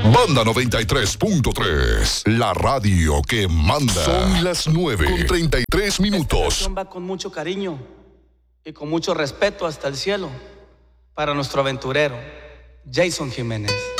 Banda 93.3, la radio que manda. Son las 9:33. Esta canción va con mucho cariño y con mucho respeto hasta el cielo para nuestro aventurero, Jason Jiménez.